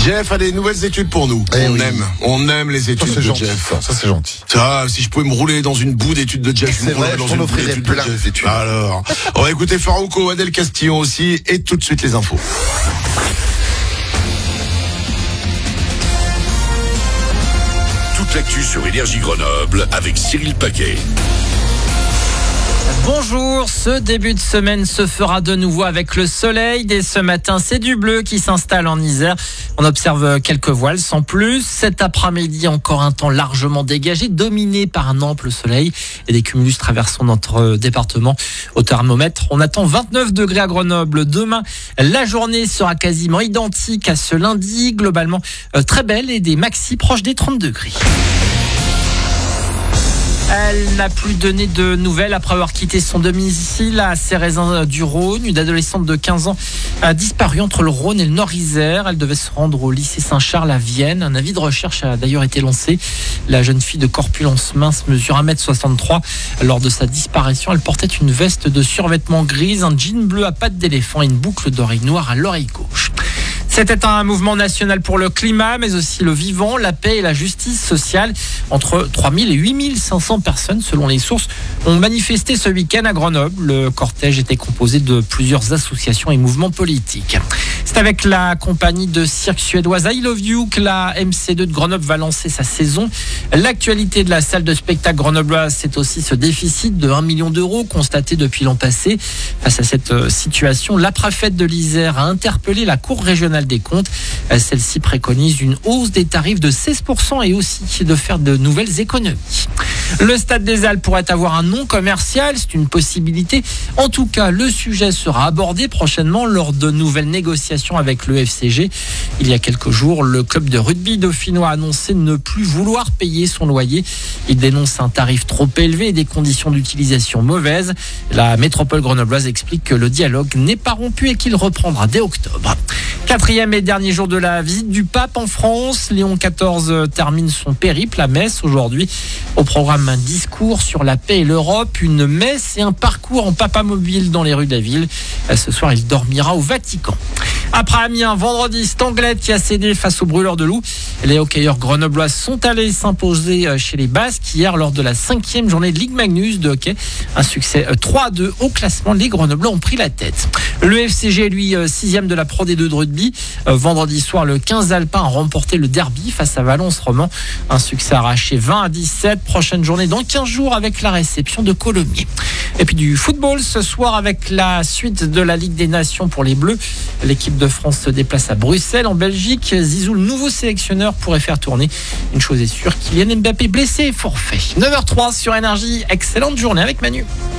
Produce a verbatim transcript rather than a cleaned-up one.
Jeff a des nouvelles études pour nous. Eh on oui. aime, on aime les études Ça, c'est de gentil. Jeff. Ça, c'est gentil. Ça, si je pouvais me rouler dans une boue d'études de Jeff, je C'est me roulerais vrai, dans je t'en une boue offrirais d'études de plein Jeff. d'études. Alors, on va écouter Farouko, Adèle Castillon aussi, et tout de suite les infos. Toute l'actu sur Énergie Grenoble avec Cyril Paquet. Bonjour, ce début de semaine se fera de nouveau avec le soleil. Dès ce matin, c'est du bleu qui s'installe en Isère. On observe quelques voiles sans plus. Cet après-midi, encore un temps largement dégagé, dominé par un ample soleil et des cumulus traversant notre département. Au thermomètre, on attend vingt-neuf degrés à Grenoble. Demain, la journée sera quasiment identique à ce lundi. Globalement, euh, très belle et des maxis proches des trente degrés. Elle n'a plus donné de nouvelles après avoir quitté son domicile à Cérézin du Rhône. Une adolescente de quinze ans a disparu entre le Rhône et le Nord-Isère. Elle devait se rendre au lycée Saint-Charles à Vienne. Un avis de recherche a d'ailleurs été lancé. La jeune fille de corpulence mince mesure un mètre soixante-trois. Lors de sa disparition, elle portait une veste de survêtement grise, un jean bleu à pattes d'éléphant et une boucle d'oreille noire à l'oreille gauche. C'était un mouvement national pour le climat, mais aussi le vivant, la paix et la justice sociale. Entre trois mille et huit mille cinq cents personnes, selon les sources, ont manifesté ce week-end à Grenoble. Le cortège était composé de plusieurs associations et mouvements politiques. C'est avec la compagnie de cirque suédoise I Love You que la M C deux de Grenoble va lancer sa saison. L'actualité de la salle de spectacle grenobloise, c'est aussi ce déficit de un million d'euros constaté depuis l'an passé. Face à cette situation, la préfète de l'Isère a interpellé la Cour régionale des comptes. Celle-ci préconise une hausse des tarifs de seize pour cent et aussi de faire de nouvelles économies. Le Stade des Halles pourrait avoir un nom commercial, c'est une possibilité. En tout cas, le sujet sera abordé prochainement lors de nouvelles négociations avec le F C G. Il y a quelques jours, le club de rugby dauphinois a annoncé ne plus vouloir payer son loyer. Il dénonce un tarif trop élevé et des conditions d'utilisation mauvaises. La métropole grenobloise explique que le dialogue n'est pas rompu et qu'il reprendra dès octobre. Quatrième et dernier jour de la visite du pape en France. Léon quatorze termine son périple à Metz aujourd'hui. Au programme, un discours sur la paix et l'Europe, une messe et un parcours en papamobile dans les rues de la ville. Ce soir, il dormira au Vatican. Après Amiens, vendredi, Stanglette qui a cédé face aux brûleurs de loups. Les hockeyeurs grenoblois sont allés s'imposer chez les Basques hier lors de la cinquième journée de Ligue Magnus de hockey. Un succès trois à deux au classement. Les Grenoblois ont pris la tête. Le F C G, lui, sixième de la Pro D deux de rugby. Vendredi soir, le quinze Alpin a remporté le derby face à Valence Roman. Un succès arraché vingt à dix-sept. Prochaine journée dans quinze jours avec la réception de Colomiers. Et puis du football ce soir avec la suite de la Ligue des Nations pour les Bleus. L'équipe de France se déplace à Bruxelles en Belgique. Zizou, le nouveau sélectionneur, pourrait faire tourner. Une chose est sûre, Kylian Mbappé blessé et forfait. neuf heures zéro trois sur Énergie. Excellente journée avec Manu.